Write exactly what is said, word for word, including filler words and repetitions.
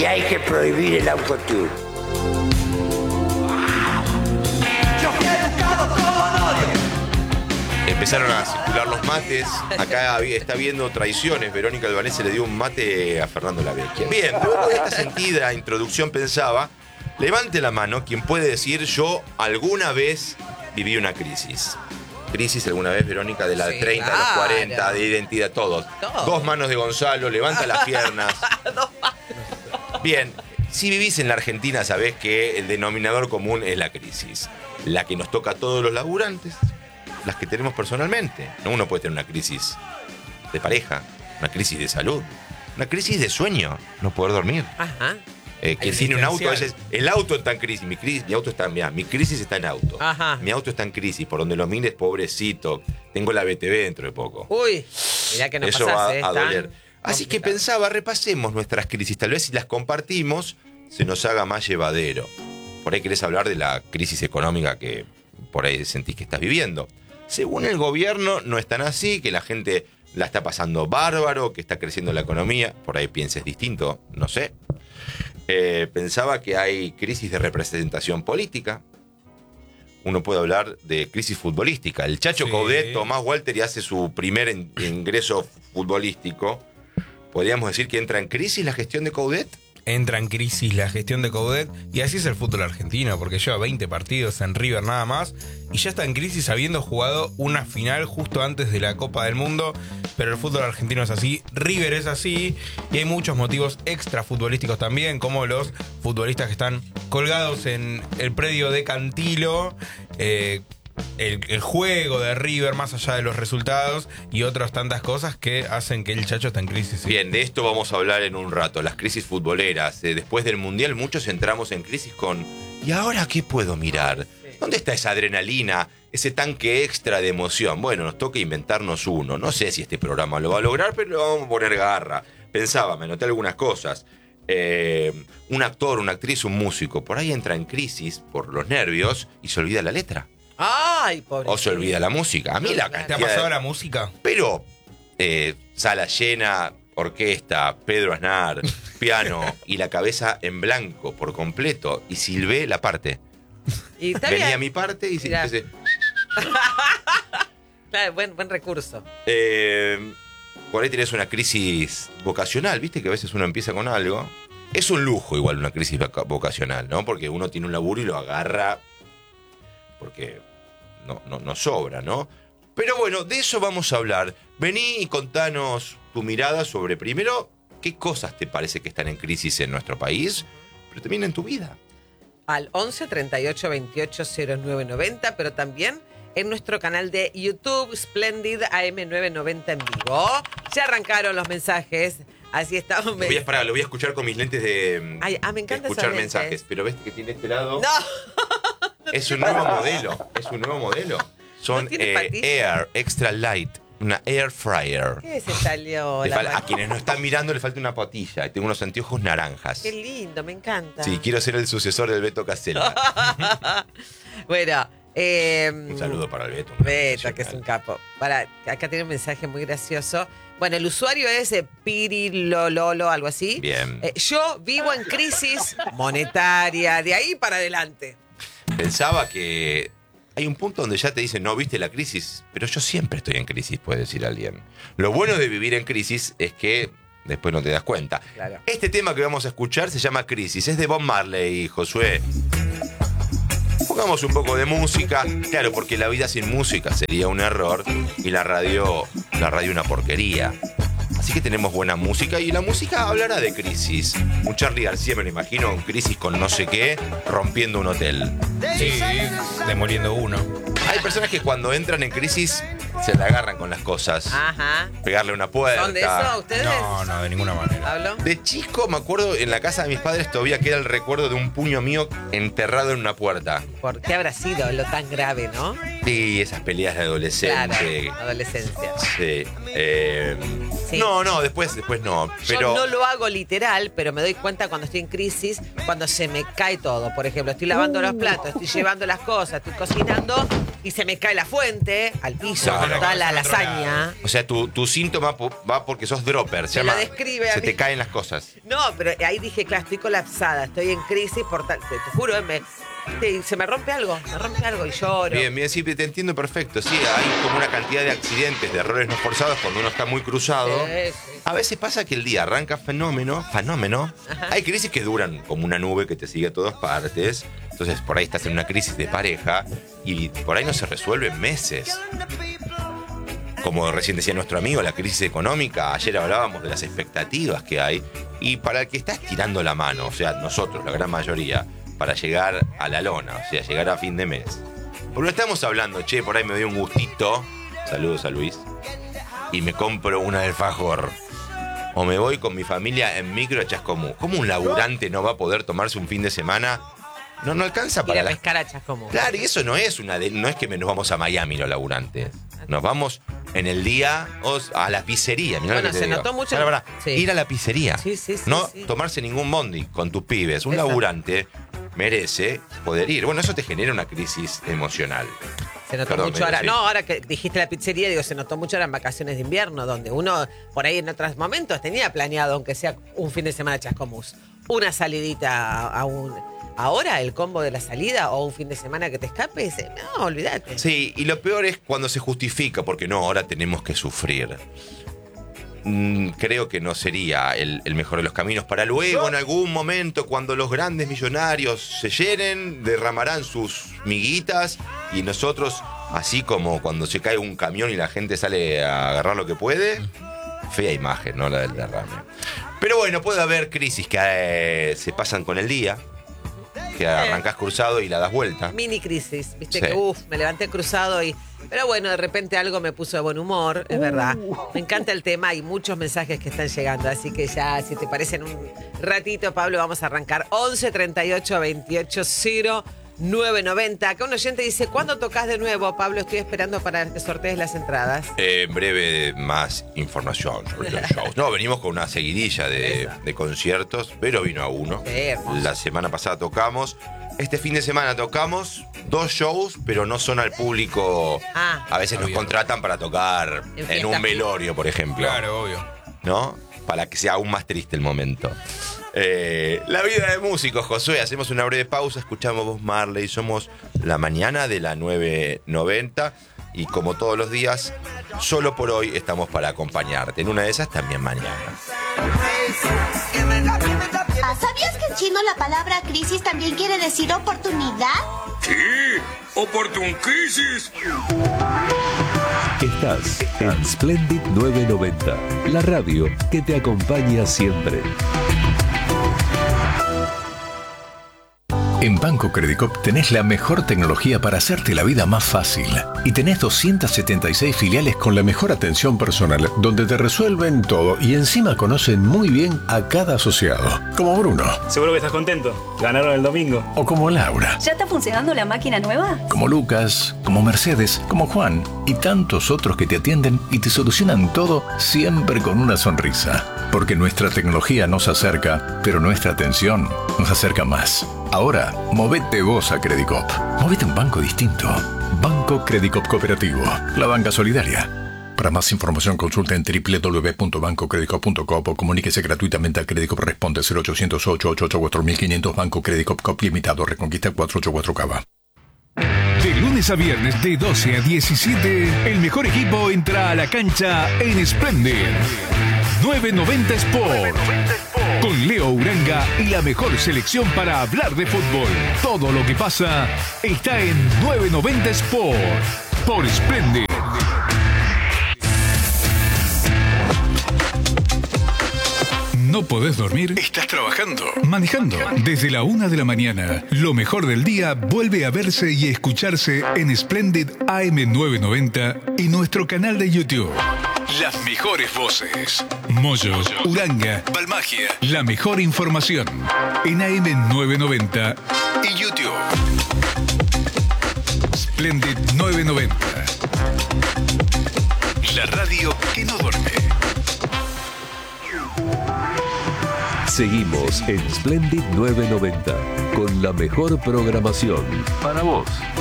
Y hay que prohibir el autotune. Empezaron a circular los mates. Acá está viendo traiciones. Verónica Albanese le dio un mate a Fernando Lavecchia. Bien, luego de esta sentida introducción pensaba, levante la mano quien puede decir yo alguna vez viví una crisis. Crisis alguna vez, Verónica, de la Sí, treinta claro. a los cuarenta, de identidad, todos. Todo. Dos manos de Gonzalo, levanta las piernas. Bien, si vivís en la Argentina sabés que el denominador común es la crisis. La que nos toca a todos los laburantes, las que tenemos personalmente. ¿No? Uno puede tener una crisis de pareja, una crisis de salud, una crisis de sueño, no poder dormir. Ajá. Eh, que tiene un auto, a veces, el auto está en crisis, mi, crisis, mi auto está, mirá, mi crisis está en auto. Ajá. Mi auto está en crisis, por donde lo mires, pobrecito. Tengo la B T V dentro de poco. Uy, mirá que no Eso pasás, va eh, a tan doler. Así que complicado. pensaba, repasemos nuestras crisis, tal vez si las compartimos, se nos haga más llevadero. Por ahí querés hablar de la crisis económica que por ahí sentís que estás viviendo. Según el gobierno, no es tan así, que la gente la está pasando bárbaro, que está creciendo la economía. Por ahí pienses distinto, no sé. Eh, pensaba que hay crisis de representación política. Uno puede hablar de crisis futbolística. El Chacho Sí. Coudet, Tomás Walter, y hace su primer en- ingreso futbolístico. ¿Podríamos decir que entra en crisis la gestión de Coudet? Entra en crisis la gestión de Coudet y así es el fútbol argentino, porque lleva veinte partidos en River nada más y ya está en crisis habiendo jugado una final justo antes de la Copa del Mundo, pero el fútbol argentino es así, River es así y hay muchos motivos extra futbolísticos también, como los futbolistas que están colgados en el predio de Cantilo, eh, El, el juego de River más allá de los resultados y otras tantas cosas que hacen que el Chacho esté en crisis. ¿Sí? Bien, de esto vamos a hablar en un rato. Las crisis futboleras. Eh, después del Mundial muchos entramos en crisis con ¿y ahora qué puedo mirar? ¿Dónde está esa adrenalina? Ese tanque extra de emoción. Bueno, nos toca inventarnos uno. No sé si este programa lo va a lograr, pero le vamos a poner garra. Pensaba, me anoté algunas cosas. Eh, un actor, una actriz, un músico, por ahí entra en crisis por los nervios y se olvida la letra. Ay, pobre. O se olvida la música. A mí la Claro. ¿Te ha cantidad pasado de- la música? Pero eh, sala llena, orquesta, Pedro Aznar, piano y la cabeza en blanco por completo. Y silbé la parte. Y está Venía bien. mi parte y Mirá. empecé. Claro, buen, buen recurso. Eh, por ahí tenés una crisis vocacional, ¿viste? Que a veces uno empieza con algo. Es un lujo igual una crisis voca- vocacional, ¿no? Porque uno tiene un laburo y lo agarra porque no, no, no sobra, ¿no? Pero bueno, de eso vamos a hablar. Vení y contanos tu mirada sobre, primero, qué cosas te parece que están en crisis en nuestro país, pero también en tu vida. Al once treinta y ocho veintiocho cero nueve noventa, pero también en nuestro canal de YouTube, Splendid A M novecientos noventa en vivo. Ya arrancaron los mensajes, así estamos. Lo voy a, pará, lo voy a escuchar con mis lentes de, Ay, ah, me de encantan escuchar esos lentes. mensajes. Pero ves que tiene este lado. No, Es un nuevo modelo. Es un nuevo modelo. Son ¿No tiene eh, patilla? Air Extra Light. Una Air Fryer. ¿qué se salió? Le la fal- a mano? quienes no están mirando le falta una patilla. Tengo unos anteojos naranjas. Qué lindo, me encanta. Sí, quiero ser el sucesor del Beto Casella. Bueno, eh, Un saludo para el Beto. un gran Beto, que es un profesional. capo. Para, acá tiene un mensaje muy gracioso. Bueno, el usuario es eh, Pirilololo, algo así. Bien. Eh, yo vivo en crisis monetaria, de ahí para adelante. Pensaba que hay un punto donde ya te dicen, no, viste la crisis, pero yo siempre estoy en crisis, puede decir alguien. Lo bueno de vivir en crisis es que después no te das cuenta. Claro. Este tema que vamos a escuchar se llama Crisis, es de Bob Marley, Josué. Pongamos un poco de música, claro, porque la vida sin música sería un error y la radio, la radio una porquería. Así que tenemos buena música y la música hablará de crisis. Un Charly García, me lo imagino, en crisis con no sé qué, rompiendo un hotel. Sí, demoliendo uno. Hay personas que cuando entran en crisis se la agarran con las cosas. Ajá. Pegarle una puerta. ¿Son de eso ustedes? No, no, de ninguna manera. ¿Pablo? De chico me acuerdo en la casa de mis padres todavía queda el recuerdo de un puño mío enterrado en una puerta. ¿Por qué habrá sido lo tan grave, no? Y esas peleas de adolescente. Claro, adolescencia. Sí. Eh, Sí. No, no, después, después no. Pero Yo no lo hago literal, pero me doy cuenta cuando estoy en crisis, cuando se me cae todo. Por ejemplo, estoy lavando los platos, estoy llevando las cosas, estoy cocinando y se me cae la fuente al piso No, con no, toda no, la no, no, no, lasaña. O sea, tu, tu síntoma po- va porque sos dropper. Se, Se lo llama, describe a se mí. te caen las cosas. No, pero ahí dije, claro, estoy colapsada, estoy en crisis por tal. Te, te juro, eh, me, te- se me rompe algo, me rompe algo y lloro. Bien, bien, sí, te entiendo perfecto. Sí, hay como una cantidad de accidentes, de errores no forzados cuando uno está muy cruzado. Sí, sí. A veces pasa que el día arranca fenómeno, fenómeno. Hay crisis que duran como una nube que te sigue a todas partes. Entonces, por ahí estás en una crisis de pareja y por ahí no se resuelve en meses. Como recién decía nuestro amigo, la crisis económica, ayer hablábamos de las expectativas que hay. Y para el que está estirando la mano, o sea, nosotros, la gran mayoría, para llegar a la lona, o sea, llegar a fin de mes. Porque no estamos hablando, che, por ahí me doy un gustito, saludos a Luis, y me compro una alfajor. O me voy con mi familia en micro a Chascomús. ¿Cómo un laburante no va a poder tomarse un fin de semana? No, no alcanza Ir para a las... pescar a Chascomús. Claro, y eso no es una de... No es que nos vamos a Miami los laburantes. Nos vamos en el día os- a la pizzería. Mirá Bueno, lo que te se digo. notó mucho- Pará, pará. Sí. Ir a la pizzería. Sí, sí, sí, No sí. tomarse ningún bondi con tus pibes. Un Exacto. laburante merece poder ir. Bueno, eso te genera una crisis emocional. Se notó Perdón, mucho Melo, ahora. sí. No, ahora que dijiste la pizzería, digo, se notó mucho ahora en vacaciones de invierno, donde uno, por ahí en otros momentos, tenía planeado, aunque sea un fin de semana a Chascomús, una salidita a, a un. Ahora el combo de la salida o un fin de semana que te escapes, eh, no, olvídate. Sí, y lo peor es cuando se justifica, porque no, ahora tenemos que sufrir. Mm, creo que no sería el, el mejor de los caminos. Para luego, en algún momento, cuando los grandes millonarios se llenen, derramarán sus miguitas y nosotros, así como cuando se cae un camión y la gente sale a agarrar lo que puede, fea imagen, ¿no? La del derrame. Pero bueno, puede haber crisis que eh, se pasan con el día, que arrancás cruzado y la das vuelta. Mini crisis, viste Sí. que uff, me levanté cruzado y. Pero bueno, de repente algo me puso de buen humor, es verdad. Me encanta el tema, hay muchos mensajes que están llegando, así que ya, si te parece, en un ratito, Pablo, vamos a arrancar. once treinta y ocho veintiocho cero nueve noventa. Acá un oyente dice, ¿cuándo tocas de nuevo, Pablo? Estoy esperando para que sortees las entradas. Eh, en breve más información sobre los shows. No, venimos con una seguidilla de, de conciertos, pero vino a uno. Qué hermoso. La semana pasada tocamos. Este fin de semana tocamos dos shows, pero no son al público. Ah. A veces nos Obvio. contratan para tocar En en, fiesta. un velorio, por ejemplo. Claro, obvio. ¿No? Para que sea aún más triste el momento. Eh, la vida de músicos, Josué. Hacemos una breve pausa, escuchamos Bob Marley. Somos la mañana de la nueve noventa. Y como todos los días, solo por hoy estamos para acompañarte. En una de esas también mañana. Ah, ¿sabías que en chino la palabra crisis también quiere decir oportunidad? Sí, Oportun Crisis. Estás en Splendid nueve noventa, la radio que te acompaña siempre. En Banco Credicop tenés la mejor tecnología para hacerte la vida más fácil. Y tenés doscientas setenta y seis filiales con la mejor atención personal, donde te resuelven todo y encima conocen muy bien a cada asociado. Como Bruno. Seguro que estás contento. Ganaron el domingo. O como Laura. ¿Ya está funcionando la máquina nueva? Como Lucas, como Mercedes, como Juan y tantos otros que te atienden y te solucionan todo siempre con una sonrisa. Porque nuestra tecnología nos acerca, pero nuestra atención nos acerca más. Ahora, movete vos a Credicop. Movete a un banco distinto. Banco Credicop Cooperativo. La banca solidaria. Para más información consulta en doble u doble u doble u punto banco credicop punto com o comuníquese gratuitamente a Credicop. Responde cero ochocientos ocho ocho ocho cuatro mil quinientos. Banco Credicop Cop Limitado. Reconquista cuatrocientos ochenta y cuatro Cava. De lunes a viernes de doce a diecisiete, el mejor equipo entra a la cancha en Splendid nueve noventa Sport. Con Leo Uranga y la mejor selección para hablar de fútbol. Todo lo que pasa está en nueve noventa Sport. Por Splendid. ¿No podés dormir? ¿Estás trabajando? Manejando. Desde la una de la mañana, lo mejor del día vuelve a verse y escucharse en Splendid A M novecientos noventa y nuestro canal de YouTube. Las mejores voces. Moyo, Uranga, Balmagia. la mejor información en A M novecientos noventa Y YouTube. Splendid novecientos noventa. La radio que no duerme. Seguimos en Splendid nueve noventa con la mejor programación para vos.